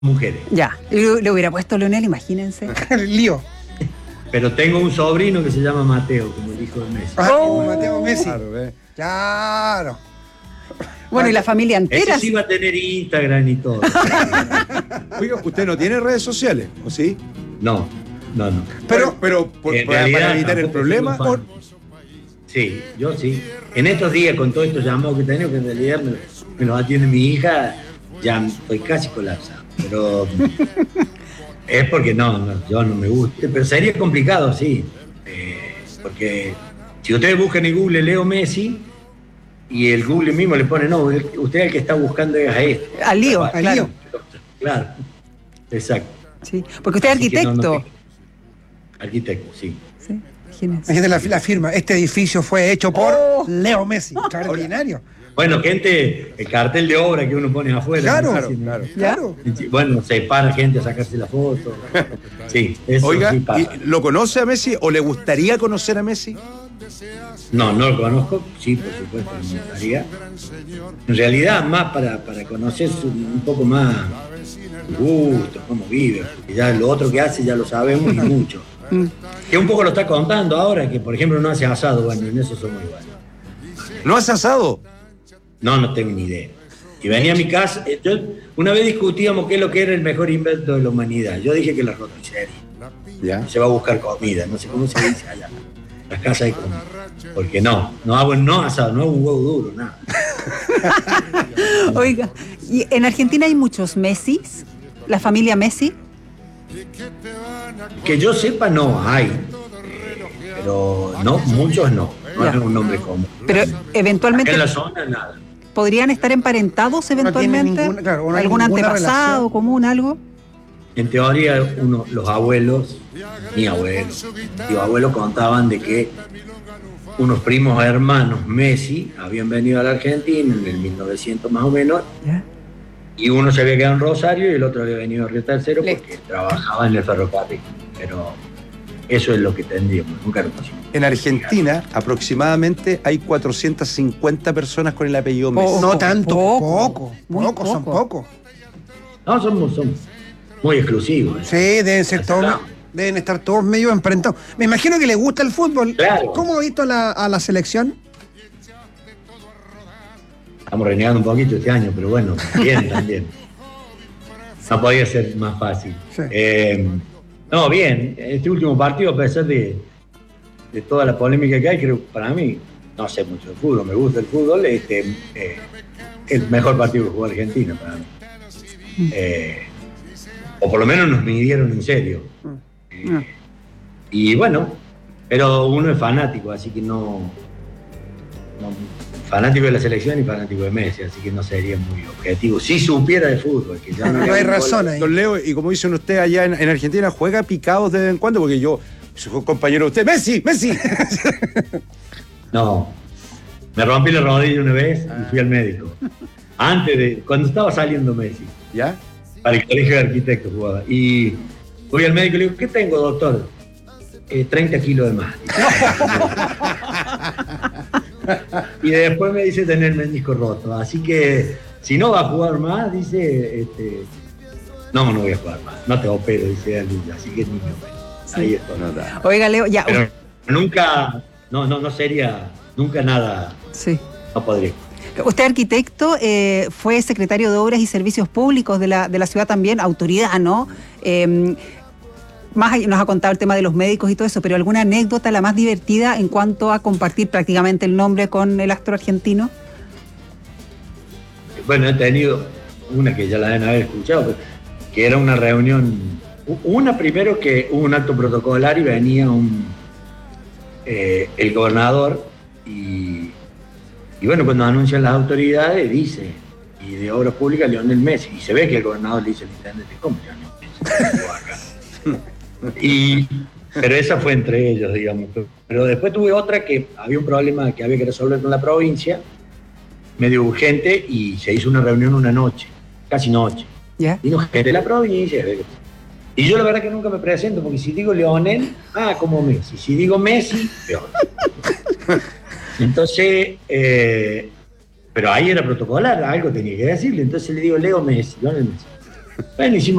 mujeres. Ya, le hubiera puesto Leonel, imagínense. El lío. Pero tengo un sobrino que se llama Mateo, como el hijo de Messi. Mateo Messi. Claro, Claro. Bueno, y la familia entera. Ese sí va a tener Instagram y todo. Oiga, ¿usted no tiene redes sociales, o sí? No. Pero En para realidad, evitar el tampoco problema. soy un fan. Sí, yo sí. En estos días, con todos estos llamados que tengo, que en realidad me los atiende mi hija, ya estoy casi colapsado. Pero es porque yo no me gusta. Pero sería complicado, sí. Porque si ustedes buscan en Google Leo Messi, y el Google mismo le pone, no, usted el que está buscando es a este. Al lío, Al claro. lío. Claro, exacto. Sí, porque usted es Así que arquitecto. Arquitecto, sí. Sí, imagínense. Imagínate la firma. Este edificio fue hecho por Leo Messi. Extraordinario. Bueno, gente, el cartel de obra que uno pone afuera. Claro, no sé si- claro. Claro. Bueno, se para gente a sacarse la foto. Sí, eso Oiga, sí pasa. ¿lo conoce a Messi o le gustaría conocer a Messi? No lo conozco, sí, por supuesto, me gustaría. En realidad, más para conocer un poco más su gusto, cómo vive, porque ya lo otro que hace ya lo sabemos y mucho. Que un poco lo está contando ahora, que por ejemplo no hace asado, bueno, en eso somos iguales. ¿No has asado? No tengo ni idea. Y venía a mi casa, una vez discutíamos qué es lo que era el mejor invento de la humanidad. Yo dije que la roticería. Ya. Se va a buscar comida, no sé cómo se dice allá. Las casas de comida. Porque no hago asado, no hago un huevo duro, nada. Oiga, ¿y en Argentina hay muchos Messis? ¿La familia Messi? Que yo sepa, no hay. Pero no, muchos no. No Ya. es un nombre común. Pero Acá eventualmente en la zona, nada. podrían estar emparentados eventualmente. ninguna- claro, no hay ¿Algún ninguna antepasado relación. común, algo? En teoría, los abuelos, mi abuelo contaban de que unos primos hermanos Messi habían venido a la Argentina en el 1900 más o menos, ¿Ya? y uno se había quedado en Rosario y el otro había venido a Río Tercero Listo. porque trabajaba en el ferrocarril. Pero eso es lo que tendríamos, nunca lo pusimos. En Argentina, aproximadamente hay 450 personas con el apellido Messi. Oh. No tanto, Poco, muy pocos, son poco. pocos. No, somos muy exclusivos. Sí, deben estar todos medio emparentados. Me imagino que le gusta el fútbol. Claro. ¿Cómo ha visto a la selección? Estamos renegando un poquito este año, pero bueno, bien también. No podía ser más fácil. Sí. No, bien. Este último partido, a pesar de toda la polémica que hay, creo que para mí, no sé mucho de fútbol, me gusta el fútbol, el mejor partido que jugó Argentina para mí. O por lo menos nos midieron en serio. Y bueno, pero uno es fanático, así que fanático de la selección y fanático de Messi, así que no sería muy objetivo. Si supiera de fútbol, que ya No hay razón ahí. Don Leo, y como dicen usted allá en Argentina, ¿juega picados de vez en cuando? Porque yo soy compañero de usted. ¡Messi! ¡Messi! No, me rompí la rodilla una vez y fui al médico. Cuando estaba saliendo Messi, ¿Ya? para el colegio de arquitectos jugaba. Y voy al médico y le digo, ¿qué tengo, doctor? 30 kilos de más. Y después me dice tener el menisco roto. Así que si no va a jugar más, dice, no voy a jugar más. No te opero, dice él. Así que ni me opero. Ahí está. Oiga, Leo, ya. Pero nunca, no sería, nunca nada, Sí. no podría. Usted, arquitecto, fue secretario de Obras y Servicios Públicos de la ciudad también, autoridad, ¿no? Nos ha contado el tema de los médicos y todo eso, pero ¿alguna anécdota, la más divertida, en cuanto a compartir prácticamente el nombre con el astro argentino? Bueno, he tenido una que ya la deben haber escuchado, pero que era una reunión, primero que hubo un acto protocolario y venía el gobernador y bueno, cuando anuncian las autoridades dice, y de Obras Públicas Lionel Messi, y se ve que el gobernador le dice al intendente, ¿cómo Lionel Messi? Jugó acá. Pero esa fue entre ellos, digamos. Pero después tuve otra que había un problema que había que resolver con la provincia, medio urgente, y se hizo una reunión una noche, casi noche. ¿Ya? Vino gente de la provincia. Y yo la verdad que nunca me presento, porque si digo Lionel, como Messi. Si digo Messi, peor. Entonces, pero ahí era protocolar, algo tenía que decirle. Entonces le digo Leo Messi, Lionel Messi. Bueno, hicimos